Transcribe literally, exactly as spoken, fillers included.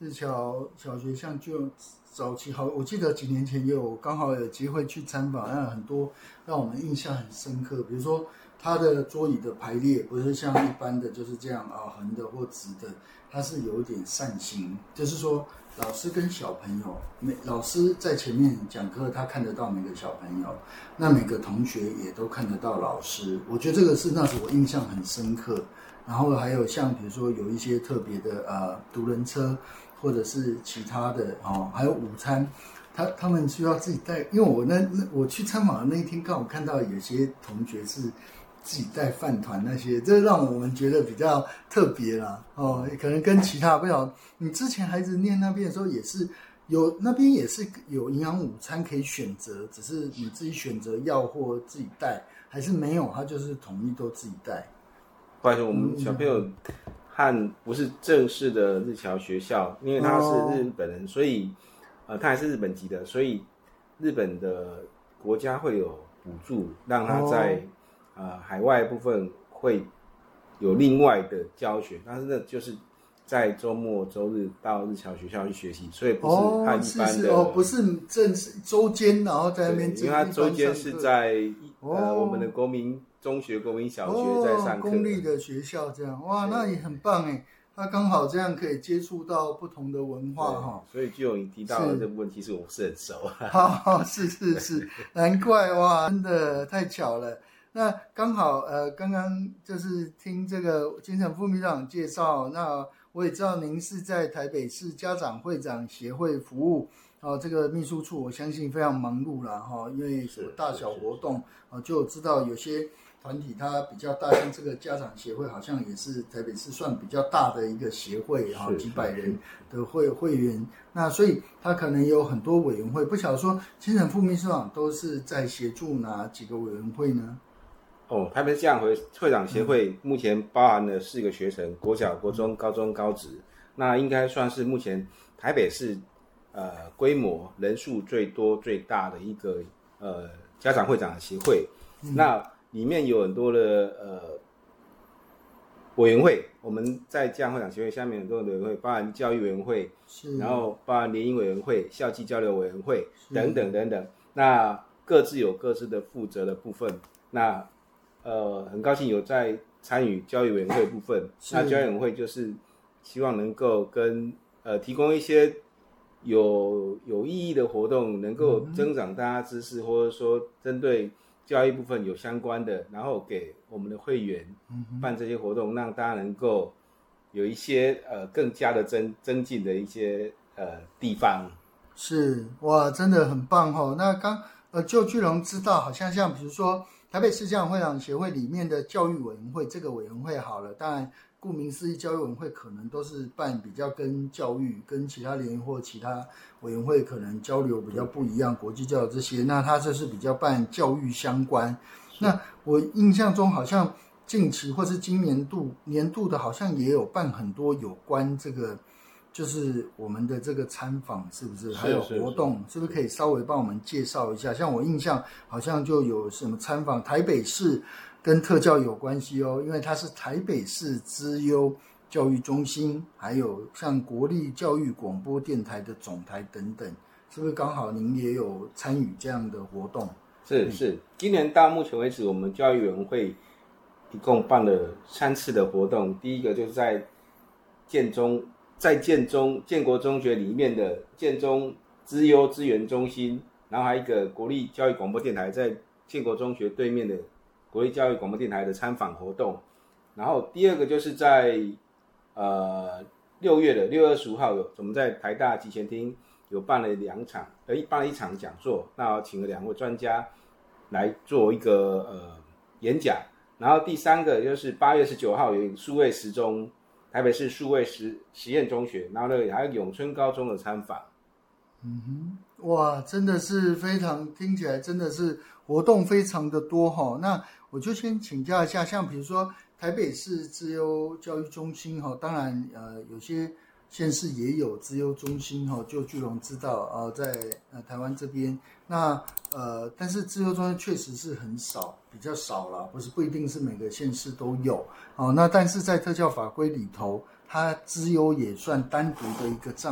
日侨小学像就早期好，我记得几年前也有刚好有机会去参访，那很多让我们印象很深刻，比如说它的桌椅的排列不是像一般的就是这样啊横的或直的，它是有点扇形，就是说老师跟小朋友，每老师在前面讲课，他看得到每个小朋友，那每个同学也都看得到老师。我觉得这个是那时我印象很深刻。然后还有像比如说有一些特别的呃独轮车，或者是其他的哦，还有午餐，他他们需要自己带。因为我那那我去参访的那一天，刚好看到有些同学是自己带饭团那些，这让我们觉得比较特别啦。哦，可能跟其他不晓得，你之前孩子念那边的时候也是有，那边也是有营养午餐可以选择，只是你自己选择要或自己带，还是没有，他就是统一都自己带。 不好意思，我们小朋友和不是正式的日侨学校，因为他是日本人，所以呃他还是日本籍的，所以日本的国家会有补助，让他在、哦、呃海外部分会有另外的教学，但是那就是在周末周日到日侨学校去学习，所以不是和一般的哦, 是是哦，不是正式周间，然后在那边， 因为他周间是在、哦、呃我们的国民中学、国民小学在上课、 哦，公立的学校这样，哇，那也很棒哎，他刚好这样可以接触到不同的文化哈。 所以就有你提到的这部分，其实我不是很熟。 好，是是是，难怪哇，真的太巧了。那刚好呃，刚刚就是听这个金城副秘书长介绍，那我也知道您是在台北市家长会长协会服务。哦，这个秘书处我相信非常忙碌啦哈，因为什么大小活动啊，就知道有些团体它比较大，像这个家长协会好像也是台北市算比较大的一个协会哈，几百人的会会员，那所以它可能有很多委员会，不晓得说金城副秘书长都是在协助哪几个委员会呢？ 哦，台北市家长会会长协会目前包含了四个学程：国小、国中、高中、高职，那应该算是目前台北市呃规模人数最多最大的一个呃家长会长的协会。嗯、那里面有很多的呃委员会，我们在家长会长协会下面很多的委员会，包含教育委员会，然后包含联谊委员会、校际交流委员会等等等等。那各自有各自的负责的部分。那呃，很高兴有在参与教育委员会的部分。那教育委员会就是希望能够跟呃提供一些有有意义的活动，能够增长大家知识，嗯、或者说针对教育部分有相关的，然后给我们的会员办这些活动，嗯、让大家能够有一些呃更加的增增进的一些呃地方。 是哇，真的很棒哦。那刚呃，就巨龙知道，好像像比如说台北市家长会长协会里面的教育委员会，这个委员会好了，当然顾名思义，教育委员会可能都是办比较跟教育、跟其他联谊或其他委员会可能交流比较不一样，国际教育这些，那它这是比较办教育相关。那我印象中好像近期或是今年度年度的，好像也有办很多有关这个。就是我们的这个参访是不是还有活动，是不是可以稍微帮我们介绍一下？像我印象好像就有什么参访台北市跟特教有关系哦，因为它是台北市资优教育中心，还有像国立教育广播电台的总台等等，是不是刚好您也有参与这样的活动？ 是是，今年到目前为止，我们教育委员会一共办了三次的活动，第一个就是在建中。在建中建国中学里面的建中资优资源中心，然后还有一个国立教育广播电台在建国中学对面的国立教育广播电台的参访活动，然后第二个就是在呃六月的六月二十五号有我们在台大集贤厅有办了两场，呃办了一场讲座，那请了两位专家来做一个呃演讲，然后第三个就是八月十九号有一个数位时钟。台北市数位实实验中学，然后呢还有永春高中的参访。 嗯哼，哇，真的是非常，听起来真的是活动非常的多哈。那我就先请教一下，像比如说台北市资优教育中心哈，当然呃有些县市也有资优中心哈，就巨龙知道啊、呃，在呃台湾这边，那呃但是资优中心确实是很少，比较少啦，不是不一定是每个县市都有哦。那但是在特教法规里头，它资优也算单独的一个账